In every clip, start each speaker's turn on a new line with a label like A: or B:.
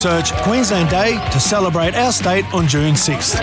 A: Search Queensland Day to celebrate our state on June 6th.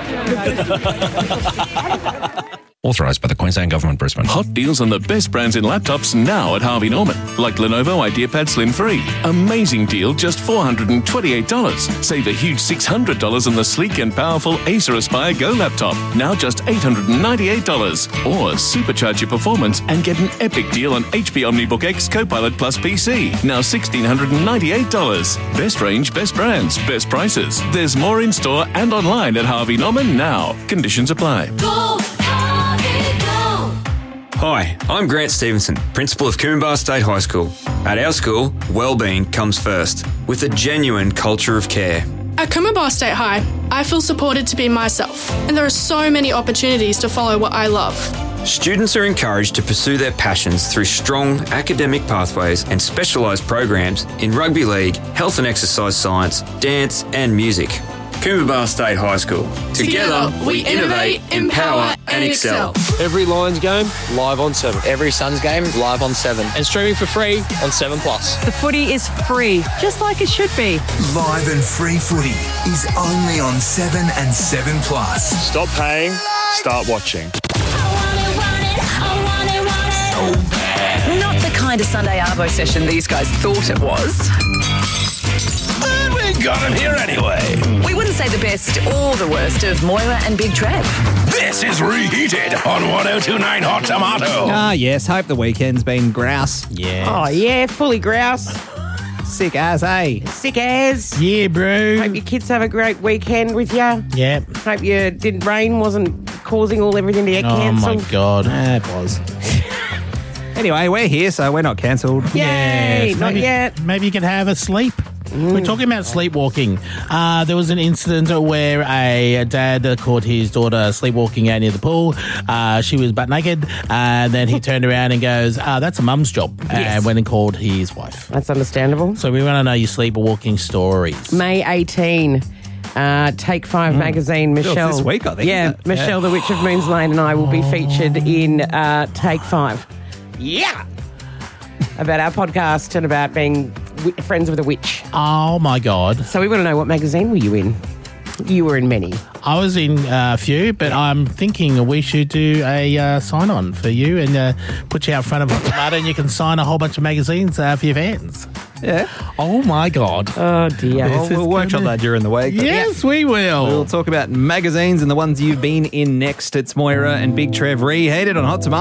B: Authorised by the Queensland Government, Brisbane.
C: Hot deals on the best brands in laptops now at Harvey Norman. Like Lenovo IdeaPad Slim 3. Amazing deal, just $428. Save a huge $600 on the sleek and powerful Acer Aspire Go laptop. Now just $898. Or supercharge your performance and get an epic deal on HP OmniBook X Copilot Plus PC. Now $1,698. Best range, best brands, best prices. There's more in store and online at Harvey Norman now. Conditions apply.
D: Go, Harvey, go.
E: Hi, I'm Grant Stevenson, Principal of Coomba State High School. At our school, wellbeing comes first, with a genuine culture of care.
F: At Coomba State High, I feel supported to be myself, and there are so many opportunities to follow what I love.
E: Students are encouraged to pursue their passions through strong academic pathways and specialised programs in rugby league, health and exercise science, dance and music. Coomba State High School. Together, we innovate, empower and excel.
G: Every Lions game, live on 7.
H: Every Suns game, live on 7.
G: And streaming for free on 7 Plus.
I: The footy is free, just like it should be.
J: Live and free footy is only on 7 and 7 Plus.
K: Stop paying, start watching.
I: Not the kind of Sunday Arvo session these guys thought it was.
J: And we got him here anyway.
I: We wouldn't say the best or the worst of Moira and Big Trev.
J: This is Reheated on 1029 Hot Tomato.
L: Ah, yes. Hope the weekend's been grouse.
M: Yeah.
N: Oh, yeah. Fully grouse.
L: Sick as, eh?
N: Sick as.
M: Yeah, bro.
N: Hope your kids have a great weekend with you.
M: Yeah.
N: Hope your rain wasn't causing everything to get cancelled.
M: Oh, my God.
L: It was. Anyway, we're here, so we're not cancelled.
N: Yay, not yet.
M: Maybe you could have a sleep. We're talking about sleepwalking. There was an incident where a dad caught his daughter sleepwalking out near the pool. She was butt naked, and then he turned around and goes, that's a mum's job, and went and called his wife.
N: That's understandable.
M: So we want to know your sleepwalking stories.
N: May 18. Take 5 magazine, Michelle.
L: This week, I think.
N: Yeah, Michelle, the Witch of Moons Lane, and I will be featured in Take 5. Yeah! About our podcast and about being friends with a witch.
M: Oh, my God.
N: So we want to know, what magazine were you in? You were in many.
M: I was in a few, but I'm thinking we should do a sign-on for you and put you out front of a tomato and you can sign a whole bunch of magazines for your fans.
L: Yeah.
M: Oh, my God.
N: Oh, dear.
L: We'll workshop that during the week.
M: Yes, we will.
L: We'll talk about magazines and the ones you've been in next. It's Moira and Big Trev Reheated on Hot Tomato.